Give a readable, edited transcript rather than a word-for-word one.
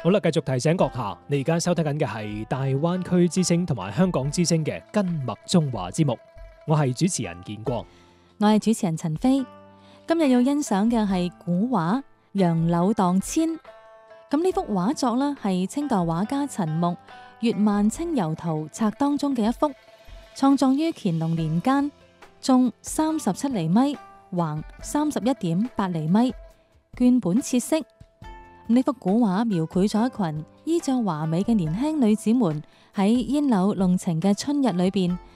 好啦，繼續提醒閣下，你而家收睇緊嘅係大灣區之聲同埋香港之聲嘅跟脈中華節目，我係主持人建國， 我係主持人陳飛。今日要欣賞嘅係古畫《楊柳蕩千》。咁呢幅畫作呢，係清代畫家陳牧《粵萬清遊圖冊》當中嘅一幅，創作於乾隆年間，縱37厘米，橫31.8厘米，絹本切色。呢幅古畫描繪咗一群衣着華美嘅年輕女子們喺煙柳弄晴嘅春日裏邊，